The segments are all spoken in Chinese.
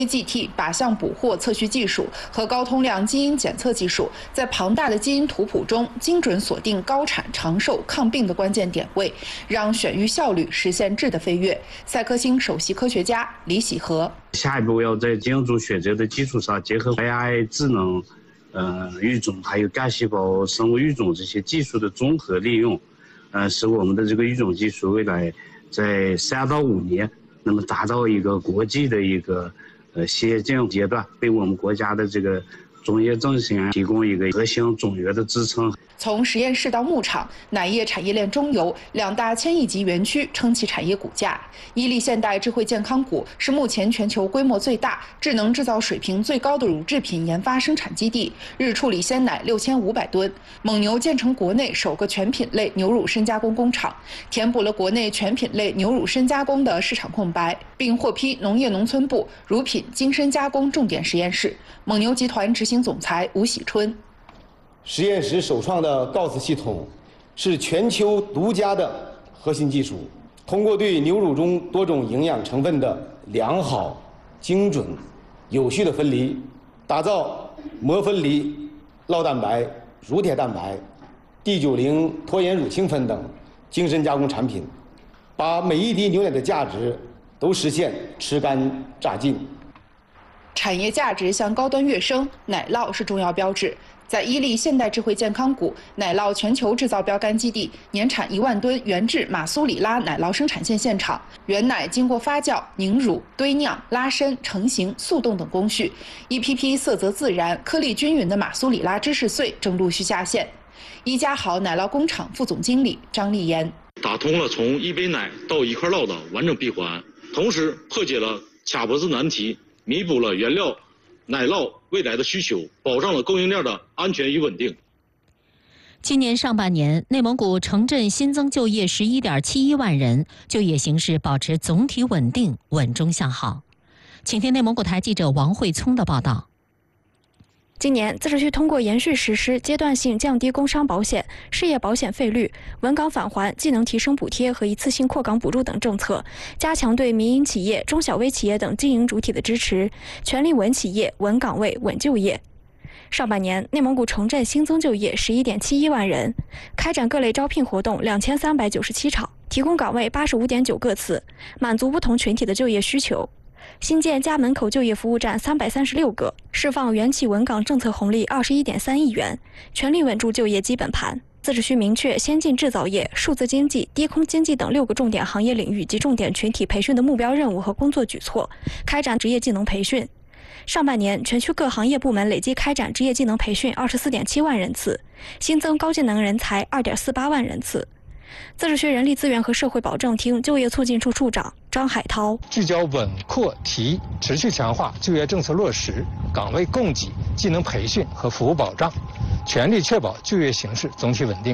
AGT 靶向捕获测序技术和高通量基因检测技术，在庞大的基因图谱中精准锁定高产、长寿、抗病的关键点位，让选育效率实现质的飞跃。赛科星首席科学家李喜和： 下一步要在基组选择的基础上，结合 AI 智能、育种还有干细胞生物育种这些技术的综合利用，使我们的这个育种技术未来在3到5年，那么达到一个国际的一个先进阶段，为我们国家的这个种业振兴提供一个核心种源的支撑。 从实验室到牧场、奶业产业链中游2大1000亿级园区撑起产业骨架。伊利现代智慧健康股是目前全球规模最大、智能制造水平最高的乳制品研发生产基地，日处理鲜奶6500吨。蒙牛建成国内首个全品类牛乳深加工工厂，填补了国内全品类牛乳深加工的市场空白，并获批农业农村部乳品精深加工重点实验室。蒙牛集团执行总裁吴喜春。 实验室首创的 GOS 系统是全球独家的核心技术，通过对牛乳中多种营养成分的良好、精准、有序的分离，打造膜分离酪蛋白、乳铁蛋白、D90脱盐乳清粉等精深加工产品，把每一滴牛奶的价值都实现吃干榨净。 产业价值向高端跃升，奶酪是重要标志。在伊利现代智慧健康股奶酪全球制造标杆基地，年产1万吨原制马苏里拉奶酪生产线现场，原奶经过发酵、凝乳、堆酿、拉伸、成型、速冻等工序，一批批色泽自然、颗粒均匀的马苏里拉芝士碎正陆续下线。一家好奶酪工厂副总经理张丽妍： 打通了从一杯奶到一块酪的完整闭环，同时破解了卡脖子难题，弥补了原料奶酪未来的需求，保障了供应链的安全与稳定。 今年上半年，内蒙古城镇新增就业11.71万人，就业形势保持总体稳定，稳中向好。请听内蒙古台记者王慧聪的报道。 今年，自治区通过延续实施阶段性降低工伤保险、失业保险费率、稳岗返还技能提升补贴和一次性扩岗补助等政策，加强对民营企业、中小微企业等经营主体的支持，全力稳企业、稳岗位、稳就业。上半年，内蒙古城镇新增就业11.71万人，开展各类招聘活动2397场，提供岗位85.9个次，满足不同群体的就业需求。新建家门口就业服务站336个，释放元企稳岗政策红利21.3亿元，全力稳住就业基本盘。自治区明确先进制造业、数字经济、低空经济等6个重点行业领域及重点群体培训的目标任务和工作举措，开展职业技能培训。上半年，全区各行业部门累计开展职业技能培训24.7万人次，新增高技能人才2.48万人次。自治区人力资源和社会保障厅就业促进处处长张海涛： 聚焦稳扩提，持续强化就业政策落实、岗位供给、技能培训和服务保障，全力确保就业形势总体稳定。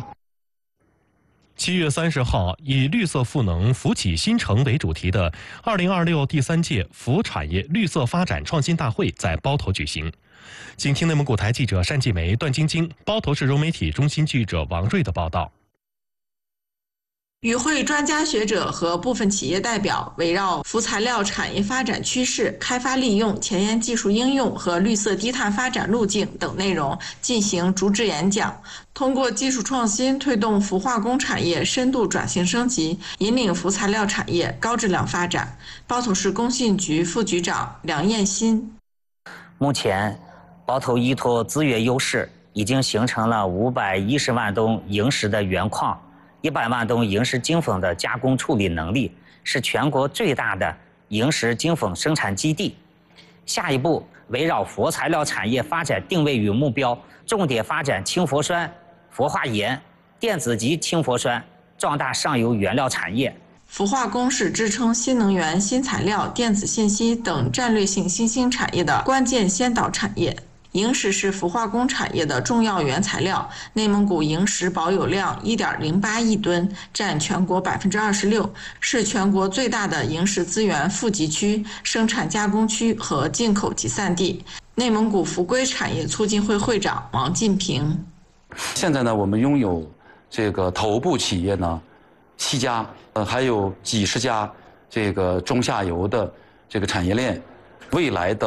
7月30号，以绿色赋能、扶起新城为主题的2026第3届扶产业绿色发展创新大会在包头举行。请听内蒙古台记者单继梅、段晶晶、包头市融媒体中心记者王瑞的报道。 与会专家学者和部分企业代表围绕副材料产业发展趋势、开发利用、前沿技术应用和绿色低碳发展路径等内容进行主旨演讲，通过技术创新推动氟化工产业深度转型升级，引领副材料产业高质量发展。包头市工信局副局长梁艳新： 目前，包头依托资源优势，已经形成了510万吨萤石的原矿。100万吨萤石精粉的加工处理能力，是全国最大的萤石精粉生产基地。下一步，围绕氟材料产业发展定位与目标，重点发展氢氟酸、氟化盐、电子级氢氟酸，壮大上游原料产业。 氟化工是支撑新能源、新材料、电子信息等战略性新兴产业的关键先导产业。萤石是氟化工产业的重要原材料，内蒙古萤石保有量1.08亿吨，占全国26%，是全国最大的萤石资源富集区、生产加工区和进口集散地。内蒙古扶规产业促进会会长王进平： 现在呢，我们拥有这个头部企业呢7家，还有几十家这个中下游的这个产业链。 未来的